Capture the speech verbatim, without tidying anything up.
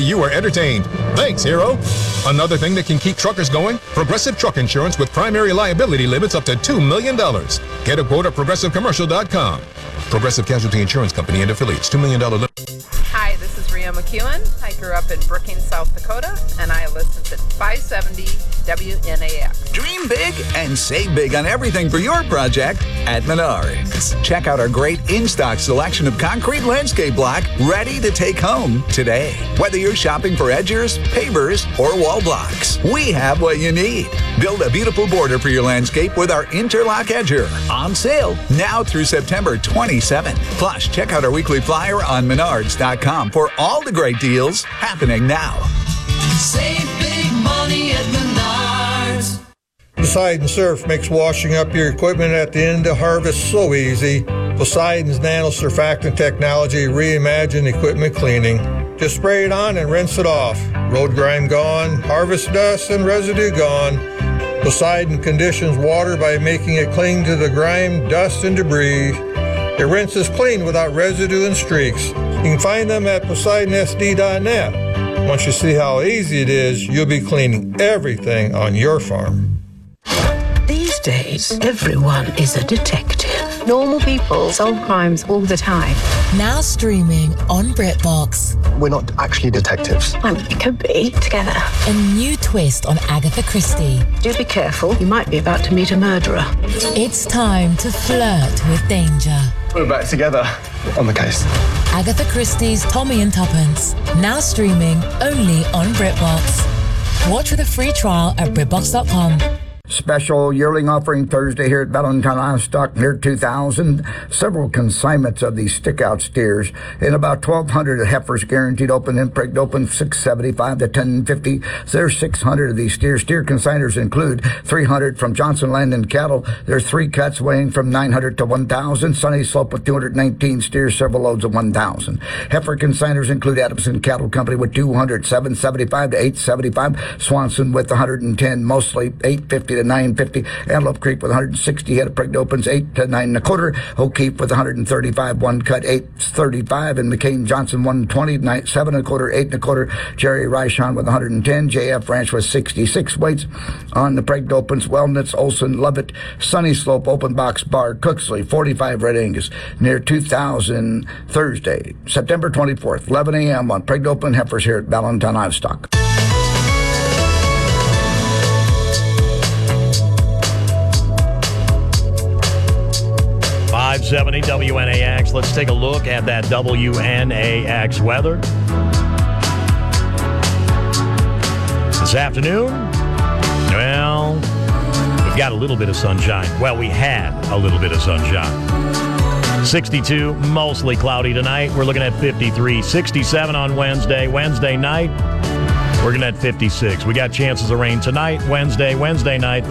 you are entertained. Thanks, Hero. Another thing that can keep truckers going? Progressive Truck Insurance with primary liability limits up to two million dollars. Get a quote at progressive commercial dot com. Progressive Casualty Insurance Company and affiliates. two million dollars limit. Hi, this is Rhea McEwen. I grew up in Brookings, South Dakota, and I listen to five seventy W N A X. Dream big and save big on everything for your project at Menards. Check out our great in-stock selection of concrete landscape block ready to take home today. Whether you're shopping for edgers, pavers, or wall blocks, we have what you need. Build a beautiful border for your landscape with our Interlock Edger. On sale now through September twenty-seventh. Plus, check out our weekly flyer on menards dot com for all the great deals happening now. Save big money at Menards. Poseidon Surf makes washing up your equipment at the end of harvest so easy. Poseidon's nano surfactant technology reimagined equipment cleaning. Just spray it on and rinse it off. Road grime gone, harvest dust and residue gone. Poseidon conditions water by making it cling to the grime, dust, and debris. It rinses clean without residue and streaks. You can find them at poseidon s d dot net. Once you see how easy it is, you'll be cleaning everything on your farm. These days, everyone is a detective. Normal people solve crimes all the time. Now streaming on BritBox. We're not actually detectives. Well, we could be together. A new twist on Agatha Christie. Do be careful. You might be about to meet a murderer. It's time to flirt with danger. We're back together on the case. Agatha Christie's Tommy and Tuppence. Now streaming only on BritBox. Watch with a free trial at BritBox dot com. Special yearling offering Thursday here at Valentine Livestock near two thousand. Several consignments of these stick-out steers and about twelve hundred heifers guaranteed open and pregnant open six seventy-five to ten fifty. There's six hundred of these steers. Steer consigners include three hundred from Johnson Land and Cattle. There's three cuts weighing from nine hundred to one thousand. Sunny Slope with two hundred nineteen steers, several loads of one thousand. Heifer consigners include Adamson Cattle Company with two hundred, seven seventy-five to eight seventy-five. Swanson with one hundred ten, mostly eight fifty to nine fifty. Antelope Creek with one hundred sixty head of pregnant opens, eight to nine and a quarter. O'Keefe with one hundred thirty-five, one cut, eight thirty-five. And McCain Johnson one twenty, nine, seven and a quarter, eight and a quarter. Jerry Reichon with one hundred ten. J F Ranch with sixty-six weights on the pregnant opens. Wellness, Olson, Lovett, Sunny Slope, Open Box Bar, Cooksley, forty-five Red Angus near two thousand Thursday, September twenty-fourth, eleven a.m. on pregnant open heifers here at Valentine Livestock. five seventy W N A X. Let's take a look at that W N A X weather. This afternoon, well, we've got a little bit of sunshine. Well, we had a little bit of sunshine. sixty-two, mostly cloudy tonight. We're looking at fifty-three. sixty-seven on Wednesday. Wednesday night, we're looking at fifty-six. We got chances of rain tonight, Wednesday, Wednesday night.